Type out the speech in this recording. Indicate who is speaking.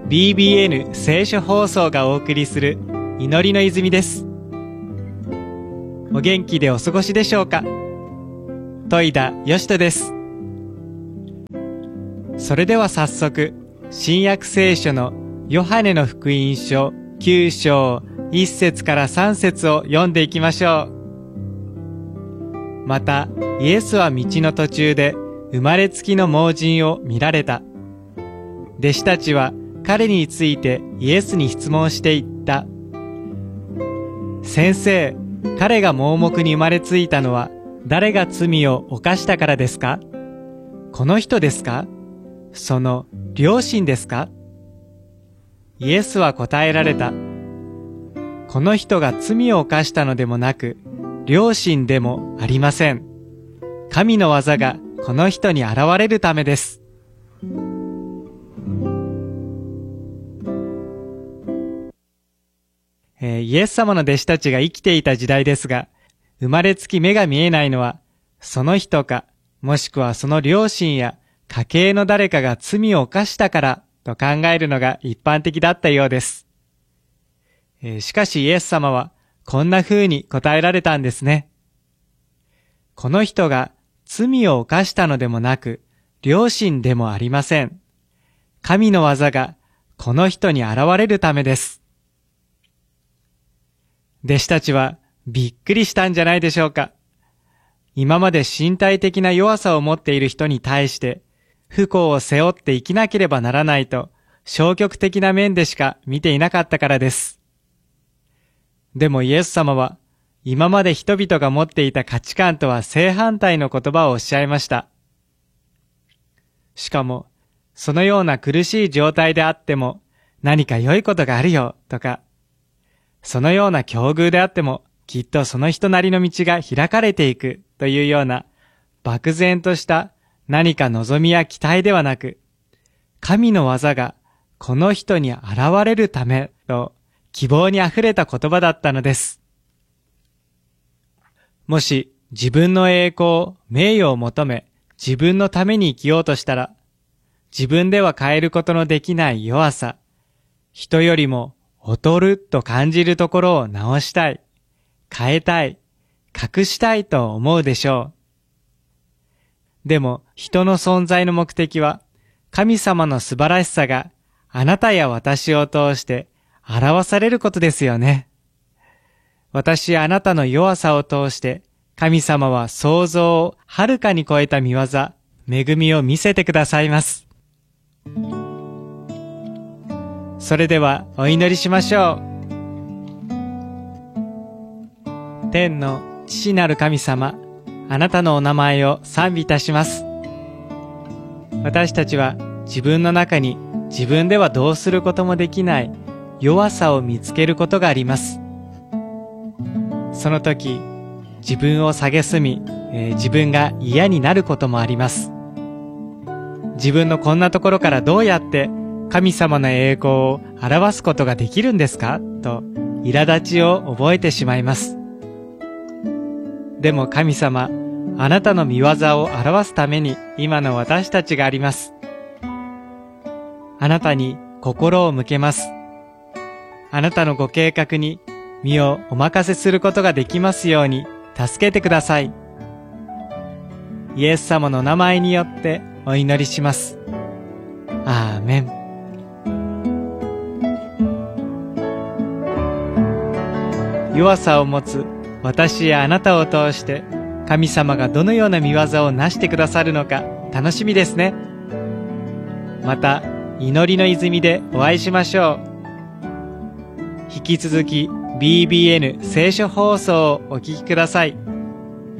Speaker 1: BBN 聖書放送がお送りする祈りの泉です。お元気でお過ごしでしょうか。戸田義人です。それでは早速、新約聖書のヨハネの福音書9章1節から3節を読んでいきましょう。また、イエスは道の途中で生まれつきの盲人を見られた。弟子たちは彼についてイエスに質問していった。先生、彼が盲目に生まれついたのは誰が罪を犯したからですか？この人ですか？その両親ですか？イエスは答えられた。この人が罪を犯したのでもなく、両親でもありません。神の技がこの人に現れるためです。イエス様の弟子たちが生きていた時代ですが、生まれつき目が見えないのは、その人か、もしくはその両親や家系の誰かが罪を犯したからと考えるのが一般的だったようです。しかしイエス様はこんな風に答えられたんですね。この人が罪を犯したのでもなく、両親でもありません。神の技がこの人に現れるためです。弟子たちはびっくりしたんじゃないでしょうか。今まで身体的な弱さを持っている人に対して不幸を背負って生きなければならないと消極的な面でしか見ていなかったからです。でもイエス様は今まで人々が持っていた価値観とは正反対の言葉をおっしゃいました。しかもそのような苦しい状態であっても何か良いことがあるよとか、そのような境遇であってもきっとその人なりの道が開かれていくというような漠然とした何か望みや期待ではなく、神の技がこの人に現れるためと希望にあふれた言葉だったのです。もし自分の栄光、名誉を求め自分のために生きようとしたら、自分では変えることのできない弱さ、人よりも劣ると感じるところを直したい、変えたい、隠したいと思うでしょう。でも人の存在の目的は神様の素晴らしさがあなたや私を通して表されることですよね。私やあなたの弱さを通して神様は想像をはるかに超えた御業、恵みを見せてくださいます。それではお祈りしましょう。天の父なる神様、あなたのお名前を賛美いたします。私たちは自分の中に自分ではどうすることもできない弱さを見つけることがあります。その時、自分を蔑み、自分が嫌になることもあります。自分のこんなところからどうやって神様の栄光を表すことができるんですかと苛立ちを覚えてしまいます。でも神様、あなたの御業を表すために今の私たちがあります。あなたに心を向けます。あなたのご計画に身をお任せすることができますように助けてください。イエス様の名前によってお祈りします。アーメン。弱さを持つ私やあなたを通して神様がどのような御業をなしてくださるのか楽しみですね。また祈りの泉でお会いしましょう。引き続き BBN 聖書放送をお聞きください。